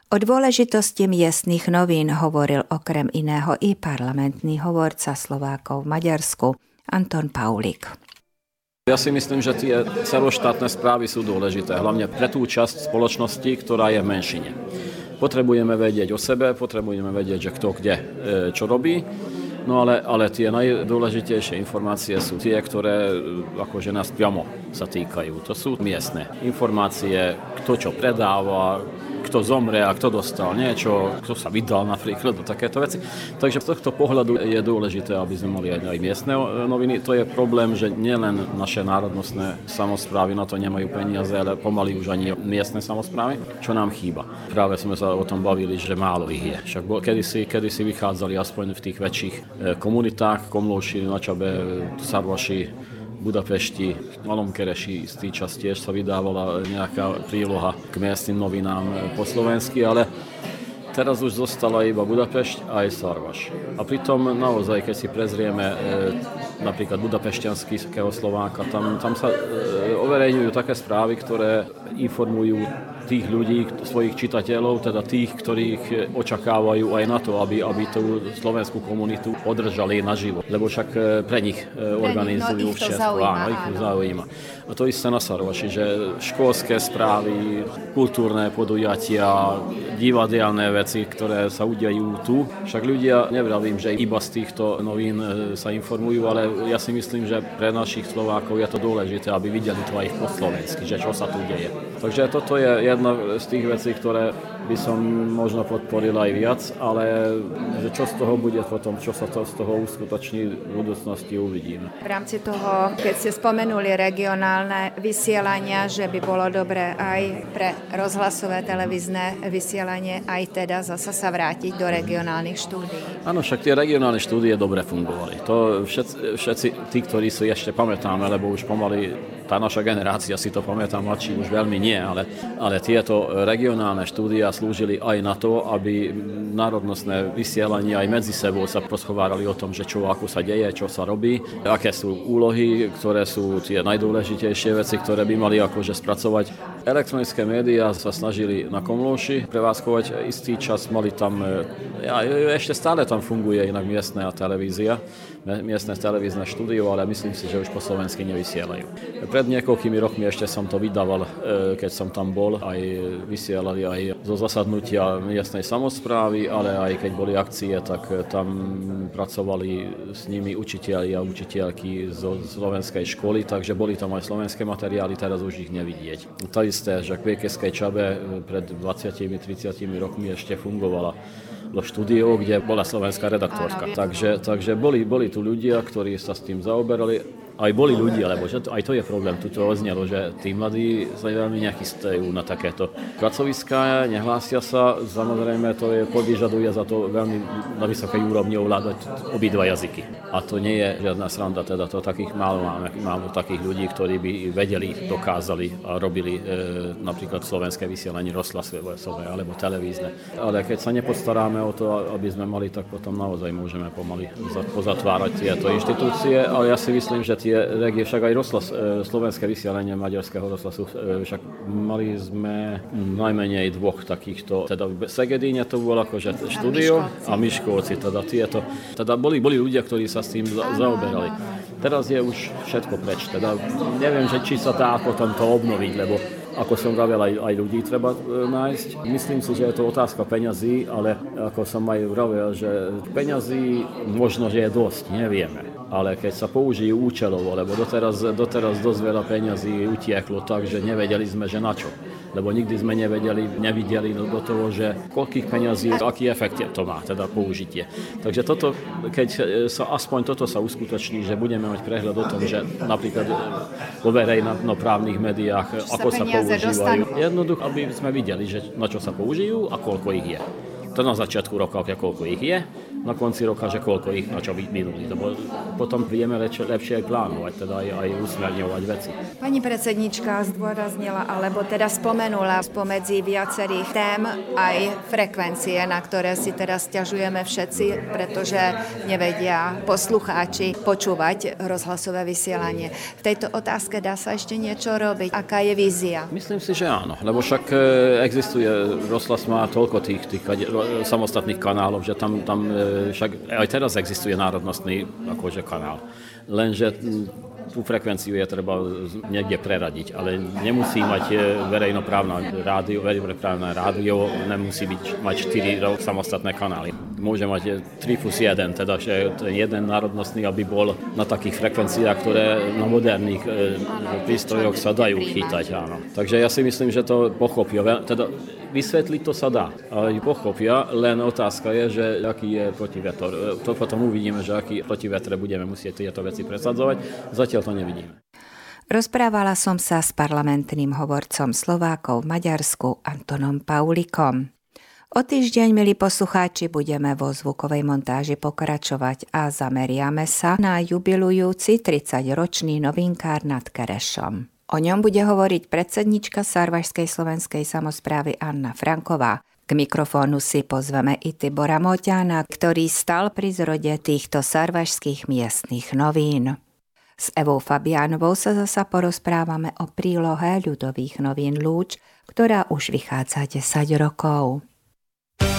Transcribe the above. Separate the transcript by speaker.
Speaker 1: O dôležitosti miestnych novín hovoril okrem iného i parlamentný hovorca Slovákov v Maďarsku Anton Paulik.
Speaker 2: Ja si myslím, že tie celoštátne správy sú dôležité, hlavne pre tú časť spoločnosti, ktorá je v menšine. Potrebujeme vedieť o sebe, potrebujeme vedieť, že kto kde čo robí. No ale tie najdôležitejšie informácie sú tie, ktoré akože nás priamo sa týkajú. To sú miestne informácie, kto čo predáva, kto zomre a kto dostal niečo, kto sa vydal napríklad do takéto veci. Takže z tohto pohľadu je dôležité, aby sme mali aj miestne noviny. To je problém, že nielen naše národnostné samosprávy na to nemajú peniaze, ale pomaly už ani miestne samosprávy, čo nám chýba. Práve sme sa o tom bavili, že málo ich je. Však kedysi vychádzali aspoň v tých väčších komunitách, Komlóši, Načabe, Sarvaši, Budapešti, Malom Kereši, z tých čas tiež sa vydávala nejaká príloha k miestnym novinám po slovensky, ale teraz už zostala iba Budapešť a aj Sarvaš. A pritom naozaj, keď si prezrieme napríklad budapešťanského Slováka, tam sa overejňujú také správy, ktoré informujú tých ľudí, svojich čitateľov, teda tých, ktorých očakávajú aj na to, aby tú slovenskú komunitu podržali naživo. Lebo však pre nich organizujú všetko. Áno, ich to zaujíma. A to isté na Sarvaši, že školské správy, kultúrne podujatia, divadelné veci, ktoré sa udejú tu. Však ľudia, nevravím, že iba z týchto novín sa informujú, ale ja si myslím, že pre našich Slovákov je to dôležité, aby videli to aj po slovensky, že čo sa tu deje. Takže toto je jedna z tých vecí, ktoré by som možno podporil aj viac, ale že čo z toho bude potom, čo sa to z toho uskutoční v budúcnosti uvidíme.
Speaker 1: V rámci toho, keď ste spomenuli regionálne vysielania, že by bolo dobré aj pre rozhlasové televízne vysielanie aj teda zasa sa vrátiť do regionálnych štúdií.
Speaker 2: Áno, však tie regionálne štúdie dobre fungovali. To všetci tí, ktorí si ešte pamätáme, lebo už pomaly tá naša generácia si to pamätá, mladší už veľmi nie, ale tieto regionálne štúdia slúžili aj na to, aby národnostné vysielania aj medzi sebou sa rozhovárali o tom, že čo ako sa deje, čo sa robí, aké sú úlohy, ktoré sú tie najdôležitejšie veci, ktoré by mali akože spracovať. Elektronické médiá sa snažili na Komlóši prevádzkovať istý čas, mali tam, ešte stále tam funguje inak miestna televízia, miestne televízne štúdio, ale myslím si, že už po slovensky nevysielajú. Pred niekoľkými rokmi ešte som to vydával, keď som tam bol, aj vysielali aj zo zasadnutia miestnej samosprávy, ale aj keď boli akcie, tak tam pracovali s nimi učitelia a učiteľky zo slovenskej školy, takže boli tam aj slovenské materiály, teraz už ich nevidieť. To isté, že v Viekeskej Čabe pred 20-30 rokmi ešte fungovala do štúdio, kde bola slovenská redaktorka. Takže boli tu ľudia, ktorí sa s tým zaoberali. Aj boli ľudia, lebo aj to je problém. Tu to oznelo, že tí mladí sa veľmi nechystajú na takéto pracoviská, nehlásia sa. Samozrejme, to podvyžaduje za to veľmi na vysokej úrovni ovládať obidva jazyky. A to nie je žiadna sranda, teda to takých málo takých ľudí, ktorí by vedeli, dokázali a robili napríklad slovenské vysielanie rozhlasové alebo televízne. Ale keď sa nepostaráme o to, aby sme mali, tak potom naozaj môžeme pomaly pozatvárať tieto inštitúcie, ale ja si myslím, že tie regie, však aj slovenské vysielanie maďarského rozhlasu, však mali sme najmenej dvoch takýchto, teda v Segedíne to bolo akože štúdio a Miškovci, teda boli ľudia, ktorí sa s tým zaoberali. Teraz je už všetko preč, teda neviem, že či sa dá potom to obnoviť, lebo ako som vravel, aj ľudí treba nájsť. Myslím si, že je to otázka peňazí, ale ako som aj vravel, že peňazí možno, že je dosť, nevieme. Ale keď sa použijú účelovo, lebo doteraz dosť veľa peňazí utieklo tak, že nevedeli sme, že na čo. Lebo nikdy sme nevideli do toho, že koľkých peňazí, aký efekt to má, teda použitie. Takže keď sa aspoň toto sa uskutoční, že budeme mať prehľad o tom, že napríklad vo verejnoprávnych médiách, ako sa používajú. Jednoducho, aby sme videli, že na čo sa použijú a koľko ich je. To na začiatku roka, koľko ich je, na konci roka, že koľko ich na čo minuli. Potom vieme lepšie aj plánovať, teda aj usmerňovať veci.
Speaker 1: Pani predsednička zdôraznila, alebo teda spomenula spomedzi viacerých tém aj frekvencie, na ktoré si teraz sťažujeme všetci, pretože nevedia poslucháči počúvať rozhlasové vysielanie. V tejto otázke dá sa ešte niečo robiť? Aká je vízia?
Speaker 2: Myslím si, že áno, lebo však existuje, rozhlas má toľko tých samostatných kanálov, že tam však aj teraz existuje národnostný akože kanál. Lenže tú frekvenciu je treba niekde preradiť, ale nemusí mať verejnoprávne rádio, nemusí mať 4 samostatné kanály. Môže mať 3+1, teda že jeden národnostný, aby bol na takých frekvenciách, ktoré na moderných prístrojoch sa dajú chytať. Áno. Takže ja si myslím, že to pochopia. Teda vysvetliť to sa dá, ale pochopia, len otázka je, že aký je protivetor. To potom uvidíme, že aký protivetre budeme musieť tieto veci presadzovať. Zatiaľ to nevidíme.
Speaker 1: Rozprávala som sa s parlamentným hovorcom Slovákov v Maďarsku Antonom Paulikom. O týždeň, milí poslucháči, budeme vo zvukovej montáži pokračovať a zameriame sa na jubilujúci 30-ročný novinkár nad Kerešom. O ňom bude hovoriť predsednička Sarvašskej slovenskej samosprávy Anna Franková. K mikrofónu si pozveme i Tibora Moťána, ktorý stal pri zrode týchto sarvašských miestnych novín. S Evou Fabiánovou sa zasa porozprávame o prílohe ľudových novín Lúč, ktorá už vychádza 10 rokov.